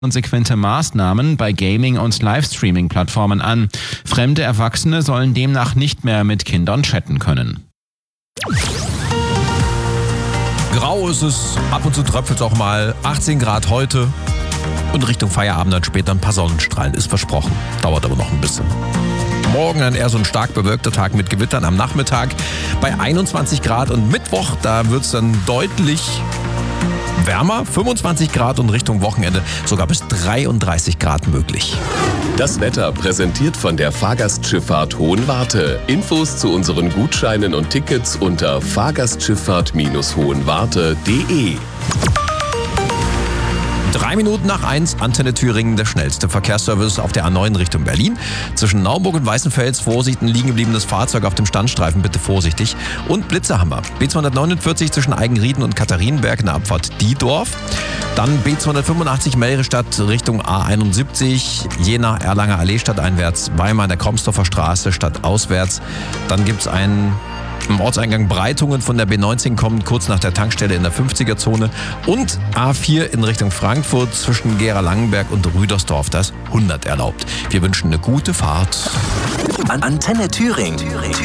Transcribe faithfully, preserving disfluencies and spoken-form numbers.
konsequente Maßnahmen bei Gaming- und Livestreaming-Plattformen an. Fremde Erwachsene sollen demnach nicht mehr mit Kindern chatten können. Grau ist es, ab und zu tröpfelt es auch mal. achtzehn Grad heute und Richtung Feierabend dann später ein paar Sonnenstrahlen, ist versprochen. Dauert aber noch ein bisschen. Morgen dann eher so ein stark bewölkter Tag mit Gewittern am Nachmittag bei einundzwanzig Grad und Mittwoch, da wird es dann deutlich wärmer, fünfundzwanzig Grad und Richtung Wochenende sogar bis dreiunddreißig Grad möglich. Das Wetter präsentiert von der Fahrgastschifffahrt Hohenwarte. Infos zu unseren Gutscheinen und Tickets unter fahrgastschifffahrt hohenwarte punkt de. Drei Minuten nach eins, Antenne Thüringen, der schnellste Verkehrsservice auf der A neun Richtung Berlin. Zwischen Naumburg und Weißenfels, Vorsicht, ein liegen gebliebenes Fahrzeug auf dem Standstreifen, bitte vorsichtig. Und Blitze haben wir. B zweihundertneunundvierzig zwischen Eigenrieden und Katharinenberg in der Abfahrt Diedorf. Dann B zweihundertfünfundachtzig Melrestadt Richtung A einundsiebzig, Jena, Erlanger Allee stadteinwärts, Weimar in der Kromsdorfer Straße stadtauswärts. Dann gibt es einen im Ortseingang Breitungen von der B neunzehn kommt, kurz nach der Tankstelle in der fünfziger-Zone. Und A vier in Richtung Frankfurt zwischen Gera-Langenberg und Rüdersdorf, da ist hundert erlaubt. Wir wünschen eine gute Fahrt. Antenne Thüringen.